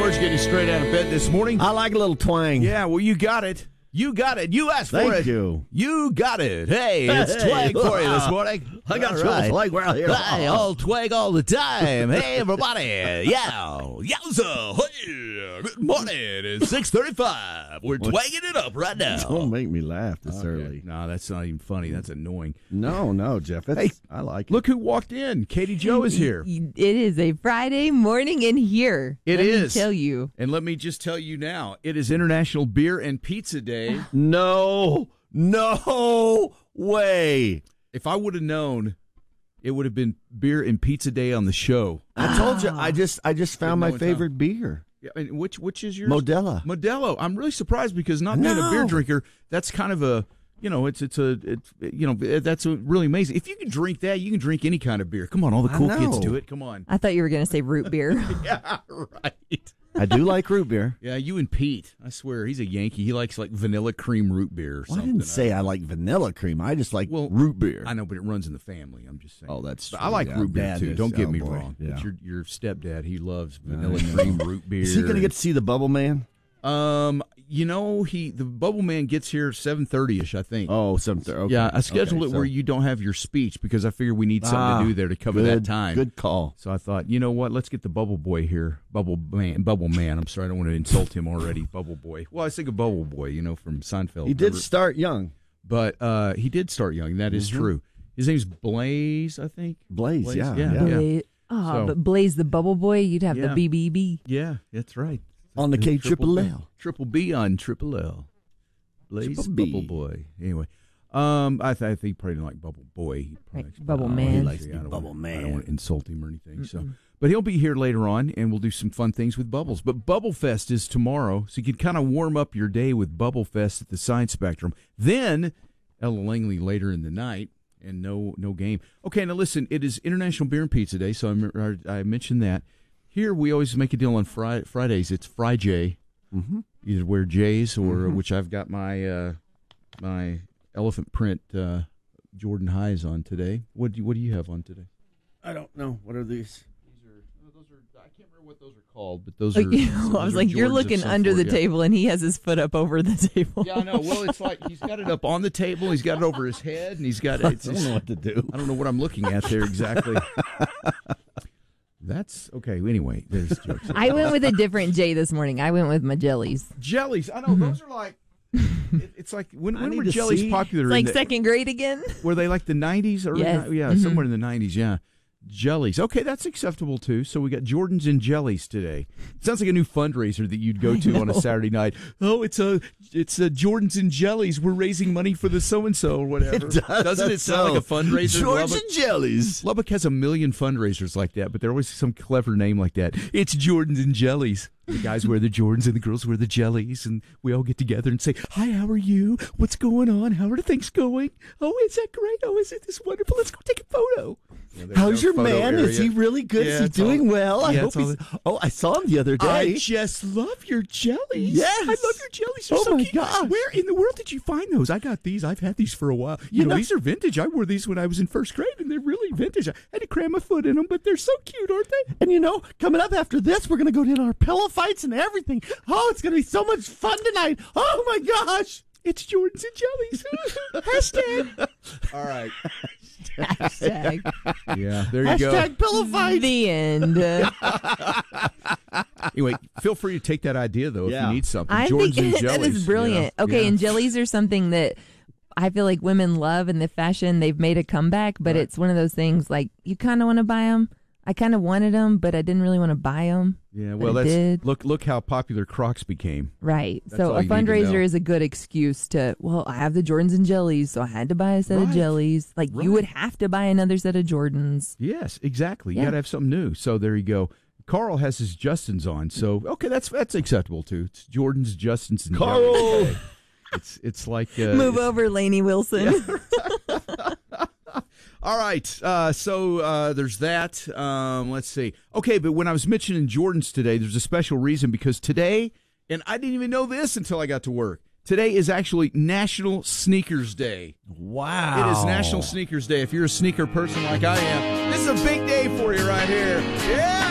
George getting straight out of bed this morning. I like a little twang. Yeah, well, you got it. You got it. You asked for it. Thank you. You got it. Hey, it's twang for you this morning. I got All you. right. Like we're out here. Hey, all twang all the time. Hey, everybody. Yeah. Yowza. Hey, good morning. It's 6:35. We're twanging it up right now. Don't make me laugh this early. No, that's not even funny. That's annoying. No, Jeff. Hey, I like it. Look who walked in. Katie Joe is here. It is a Friday morning in here. It is. Let me tell you. And let me just tell you now, it is International Beer and Pizza Day. No way. If I would have known, it would have been Beer and Pizza Day on the show. I told you. I just found my no favorite beer. Yeah, and which is yours? Modelo. I'm really surprised because not being a beer drinker, that's kind of a, that's really amazing. If you can drink that, you can drink any kind of beer. Come on, all the cool kids do it. Come on. I thought you were going to say root beer. Yeah, right. I do like root beer. Yeah, you and Pete. I swear, he's a Yankee. He likes like vanilla cream root beer or something. I didn't say I like vanilla cream. I just like root beer. I know, but it runs in the family. I'm just saying. Oh, that's true. I like root beer, too. Don't get me boy. wrong. Yeah. But your stepdad, he loves vanilla cream root beer. Is he going to get to see the Bubble Man? The Bubble Man gets here 7:30ish, I think. Oh, 7:30. Okay. Yeah, I scheduled it where you don't have your speech because I figure we need something to do there to cover that time. Good call. So I thought, you know what? Let's get the Bubble Boy here. Bubble Man. I'm sorry, I don't want to insult him already. Bubble Boy. Well, I think of Bubble Boy, from Seinfeld. He did start young. But he did start young. That is true. His name's Blaze, I think. Blaze. Yeah. Blaze. Oh, but Blaze the Bubble Boy, you'd have the BBB. Yeah, that's right. On the K Triple L. Triple B on Triple L. Blaze Triple B. Bubble Boy. Anyway, I think he probably didn't like Bubble Boy. Bubble Man. He likes Bubble Man. I don't want to insult him or anything. So, but he'll be here later on, and we'll do some fun things with Bubbles. But Bubble Fest is tomorrow, so you can kind of warm up your day with Bubble Fest at the Science Spectrum. Then Ella Langley later in the night, and no game. Okay, now listen, it is International Beer and Pizza Day, so I mentioned that. Here we always make a deal on Fridays. It's Fry J. Mm-hmm. Either wear J's or which I've got my my elephant print Jordan highs on today. What do you have on today? I don't know. What are these? Those are I can't remember what those are called, but those are. I was like, you're looking under the table, and he has his foot up over the table. Yeah, I know. Well, it's like he's got it up on the table, he's got it over his head, and he's got it. I don't know what to do. I don't know what I'm looking at there exactly. That's okay. Anyway, there's jokes. I went with a different J this morning. I went with my jellies. Jellies. I know those are like. It's like when were jellies popular? It's like second grade again. Were they like the 90s? Or yes. Somewhere in the 90s. Yeah. Jellies. Okay, that's acceptable too. So we got Jordans and jellies today. Sounds like a new fundraiser that you'd go to on a Saturday night. Oh, it's a Jordans and jellies. We're raising money for the so and so or whatever. It does. Doesn't it sound like a fundraiser? Jordans and jellies. Lubbock has a million fundraisers like that, but they're always some clever name like that. It's Jordans and jellies. The guys wear the Jordans and the girls wear the jellies, and we all get together and say, "Hi, how are you? What's going on? How are things going? Oh, is that great? Oh, isn't this wonderful? Let's go take a photo." How's your man? Area. Is he really good? Is he doing well? I hope he's. Oh, I saw him the other day. I just love your jellies. Yes. I love your jellies. They're so cute. Gosh. Where in the world did you find those? I got these. I've had these for a while. You know, these are vintage. I wore these when I was in first grade, and they're really vintage. I had to cram my foot in them, but they're so cute, aren't they? And coming up after this, we're going to go to our pillow fights and everything. Oh, it's going to be so much fun tonight. Oh, my gosh. It's Jordans and jellies. Hashtag. All right. Hashtag. Yeah, there you go. Hashtag pillow fight. The end. Anyway, feel free to take that idea, though, if you need something. I Jordans think and jellies. that is brilliant. Yeah. Okay, and jellies are something that I feel like women love in the fashion. They've made a comeback, but it's one of those things like you kind of want to buy them. I kind of wanted them, but I didn't really want to buy them. Yeah, well, look how popular Crocs became. Right. So a fundraiser is a good excuse to, I have the Jordans and jellies, so I had to buy a set of jellies. Like you would have to buy another set of Jordans. Yes, exactly. You got to have something new. So there you go. Carl has his Justins on, so okay, that's acceptable too. It's Jordans, Justins, and Carl. jellies. It's like move over, Lainey Wilson. Yeah. All right, so there's that. Let's see. Okay, but when I was mentioning Jordans today, there's a special reason because today, and I didn't even know this until I got to work, today is actually National Sneakers Day. Wow. It is National Sneakers Day. If you're a sneaker person like I am, this is a big day for you right here. Yeah!